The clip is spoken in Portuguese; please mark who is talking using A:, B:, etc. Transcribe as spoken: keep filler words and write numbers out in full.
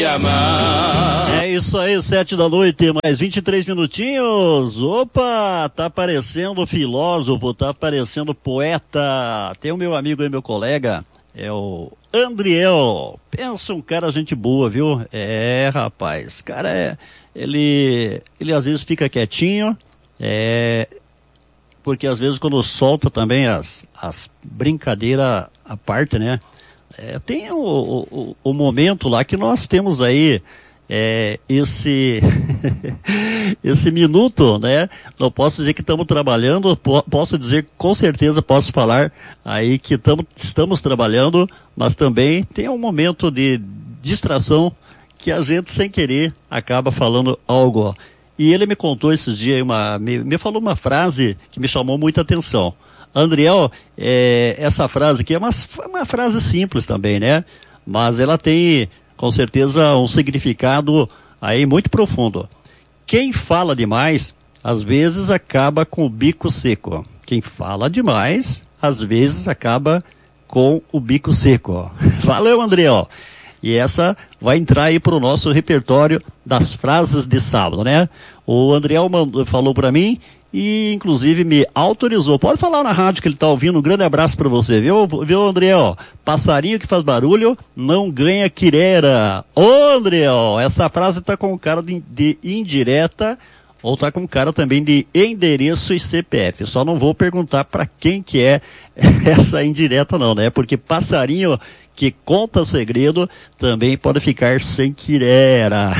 A: É isso aí, sete da noite, mais vinte e três minutinhos. Opa, tá parecendo filósofo, tá parecendo poeta. Tem o meu amigo aí, meu colega, é o Andriel. Pensa um cara gente boa, viu? É, rapaz, cara é, ele, ele às vezes fica quietinho, é, porque às vezes quando solta também as, as brincadeiras à parte, né? É, tem o, o, o momento lá que nós temos aí é, esse esse minuto, né? Não posso dizer que estamos trabalhando, po posso dizer com certeza, posso falar aí que tamo, estamos trabalhando, mas também tem um momento de distração que a gente sem querer acaba falando algo. Ó. E ele me contou esses dias, uma, me, me falou uma frase que me chamou muita atenção. Andriel, é, essa frase aqui é uma, uma frase simples também, né? Mas ela tem, com certeza, um significado aí muito profundo. Quem fala demais, às vezes acaba com o bico seco. Quem fala demais, às vezes acaba com o bico seco. Valeu, Andriel! E essa vai entrar aí para o nosso repertório das frases de sábado, né? O Andriel mandou, falou para mim e inclusive me autorizou. Pode falar na rádio que ele está ouvindo. Um grande abraço para você, viu, viu, Andriel? Passarinho que faz barulho não ganha quirera. Ô, Andriel, essa frase está com cara de, de indireta ou está com cara também de endereço e C P F. Só não vou perguntar para quem que é essa indireta não, né? Porque passarinho que conta segredo também pode ficar sem quirera.